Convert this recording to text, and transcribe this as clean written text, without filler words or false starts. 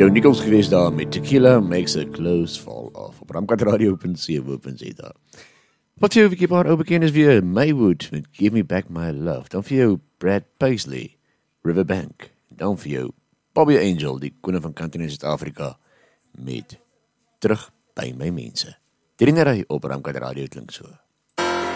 Joe Nichols geweest daar met Tequila Makes a Close Fall Off op ramkatradio.co.za. Wat vir jou 'n bietjie paar ou bekend is weer Maywood met Give Me Back My Love. Dan vir jou Brad Paisley, Riverbank. Dan vir jou Bobby Angel, die koning van country in Suid-Afrika met Terug by my mense. Dringery op Ramkatradio klink so.